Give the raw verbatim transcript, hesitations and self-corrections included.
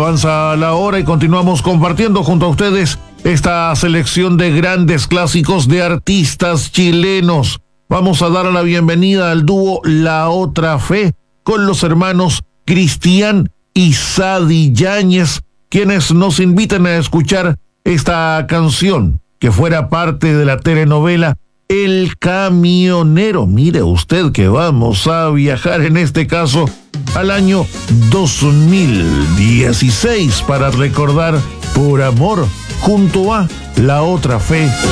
Avanza la hora y continuamos compartiendo junto a ustedes esta selección de grandes clásicos de artistas chilenos. Vamos a dar la bienvenida al dúo La Otra Fe con los hermanos Cristian y Sadi Yáñez, quienes nos invitan a escuchar esta canción que fuera parte de la telenovela El Camionero. Mire usted que vamos a viajar en este caso al año dos mil dieciséis para recordar Por Amor junto a La Otra Fe.